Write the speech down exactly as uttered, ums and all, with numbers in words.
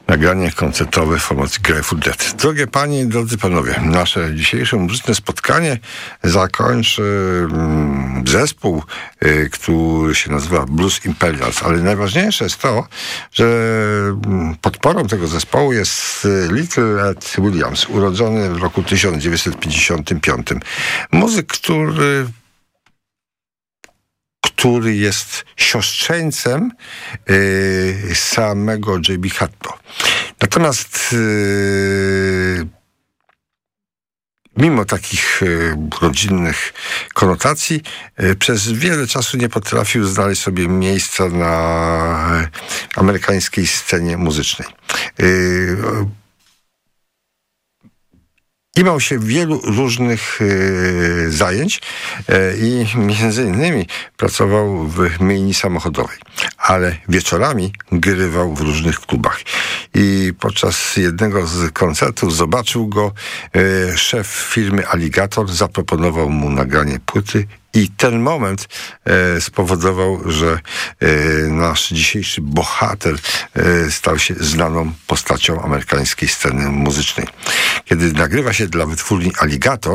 Nagranie koncertowe formacji Grateful Dead. Drogie panie i drodzy panowie, nasze dzisiejsze muzyczne spotkanie zakończy mm, zespół, y, który się nazywa Blues Imperials, ale najważniejsze jest to, że mm, podporą tego zespołu jest Little Ed Williams, urodzony w roku tysiąc dziewięćset pięćdziesiątym piątym. Muzyk, który który jest siostrzeńcem y, samego J B Hatto. Natomiast y, mimo takich y, rodzinnych konotacji y, przez wiele czasu nie potrafił znaleźć sobie miejsca na amerykańskiej scenie muzycznej. Y, Imał się wielu różnych y, zajęć y, i między innymi pracował w myjni samochodowej, ale wieczorami grywał w różnych klubach. I podczas jednego z koncertów zobaczył go y, szef firmy Alligator, zaproponował mu nagranie płyty i ten moment e, spowodował, że e, nasz dzisiejszy bohater e, stał się znaną postacią amerykańskiej sceny muzycznej. Kiedy nagrywa się dla wytwórni Alligator,